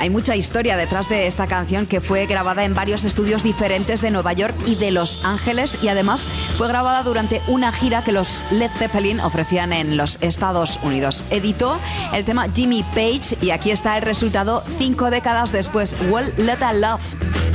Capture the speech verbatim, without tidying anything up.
Hay mucha historia detrás de esta canción que fue grabada en varios estudios diferentes de Nueva York y de Los Ángeles y además fue grabada durante una gira que los Led Zeppelin ofrecían en los Estados Unidos. Editó el tema Jimmy Page y aquí está el resultado cinco décadas después, Well Lotta Love.